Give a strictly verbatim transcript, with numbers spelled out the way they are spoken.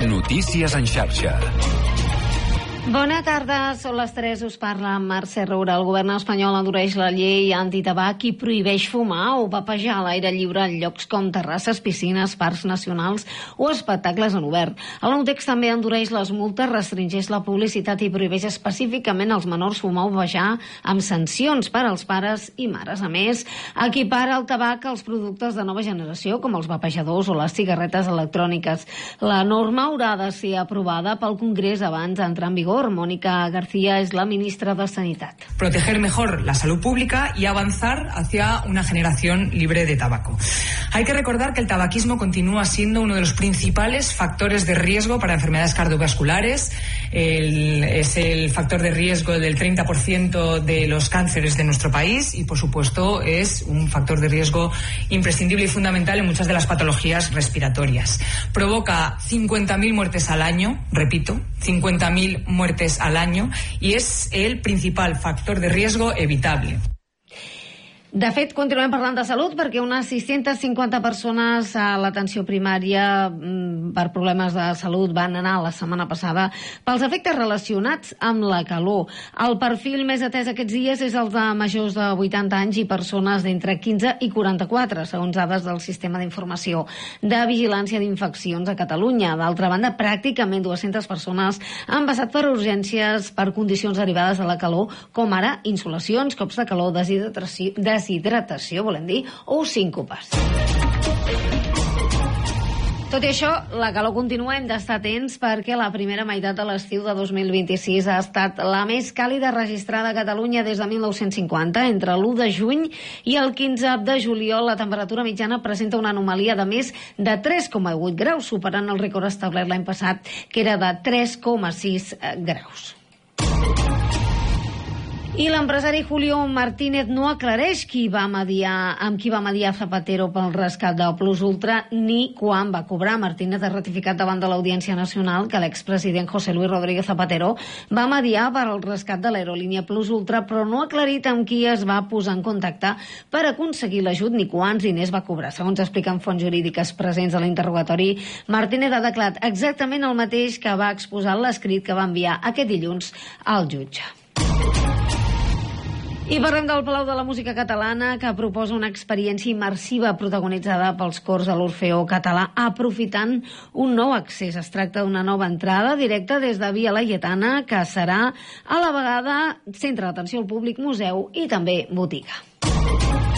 Notícies en xarxa. Bona tarda, són les tres, us parla Mercè Roura. El govern espanyol endureix la llei antitabac i prohibeix fumar o vapejar a l'aire lliure en llocs com terrasses, piscines, parcs nacionals o espectacles en obert. El nou text també endureix les multes, restringeix la publicitat i prohibeix específicament als menors fumar o vapejar amb sancions per als pares i mares. A més, equipara el tabac als productes de nova generació, com els vapejadors o les cigarretes electròniques. La norma haurà de ser aprovada pel Congrés abans d'entrar en vigor. Mónica García es la ministra de Sanidad. Proteger mejor la salud pública y avanzar hacia una generación libre de tabaco. Hay que recordar que el tabaquismo continúa siendo uno de los principales factores de riesgo para enfermedades cardiovasculares. El, es el factor de riesgo del treinta por ciento de los cánceres de nuestro país y, por supuesto, es un factor de riesgo imprescindible y fundamental en muchas de las patologías respiratorias. Provoca cincuenta mil muertes al año, repito, cincuenta mil muertes al año y es el principal factor de riesgo evitable. De fet, continuem parlant de salut perquè unes sis-centes cinquanta persones a l'atenció primària per problemes de salut van anar la setmana passada pels efectes relacionats amb la calor. El perfil més atès aquests dies és el de majors de vuitanta anys i persones d'entre quinze i quaranta-quatre, segons dades del Sistema d'Informació de Vigilància d'Infeccions a Catalunya. D'altra banda, pràcticament dues-centes persones han passat per urgències per condicions derivades de la calor, com ara insolacions, cops de calor, deshidratació, deshidratació, volem dir, o síncopes. Tot i això, la calor continua, hem d'estar atents perquè la primera meitat de l'estiu de dos mil vint-i-sis ha estat la més càlida registrada a Catalunya des de mil nou-cents cinquanta. Entre l'u de juny i el quinze de juliol la temperatura mitjana presenta una anomalia de més de tres coma vuit graus, superant el rècord establert l'any passat, que era de tres coma sis graus. I l'empresari Julio Martínez no aclareix qui va mediar, amb qui va mediar Zapatero pel rescat de Plus Ultra ni quan va cobrar. Martínez ha ratificat davant de l'Audiència Nacional que l'expresident José Luis Rodríguez Zapatero va mediar per al rescat de l'aerolínia Plus Ultra, però no ha aclarit amb qui es va posar en contacte per aconseguir l'ajut ni quants diners va cobrar. Segons expliquen fonts jurídiques presents a l'interrogatori, Martínez ha declarat exactament el mateix que va exposar l'escrit que va enviar aquest dilluns al jutge. I parlem del Palau de la Música Catalana, que proposa una experiència immersiva protagonitzada pels cors de l'Orfeó Català, aprofitant un nou accés. Es tracta d'una nova entrada directa des de Via Laietana, que serà a la vegada centre d'atenció al públic, museu i també botiga.